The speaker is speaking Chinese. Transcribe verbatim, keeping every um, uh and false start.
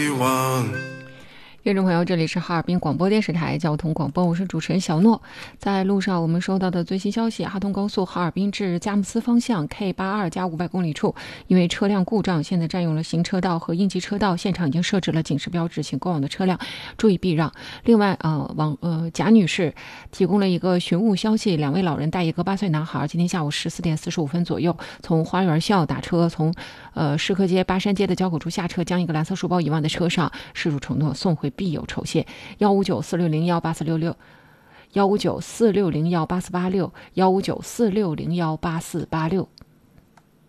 听众朋友，这里是哈尔滨广播电视台交通广播，我是主持人小诺。在路上我们收到的最新消息，哈通高速哈尔滨至佳木斯方向 K 八二 加五百公里处，因为车辆故障，现在占用了行车道和应急车道，现场已经设置了警示标志，请过往的车辆注意避让。另外呃，网呃贾女士提供了一个寻物消息，两位老人带一个八岁男孩，今天下午十四点四十五分左右，从花园校打车从呃市客街巴山街的交口处下车，将一个蓝色书包遗忘在车上，事主承诺送回必有酬谢。幺五九四六零幺八四六六，幺五九四六零幺八四八六，幺五九四六零幺八四八六。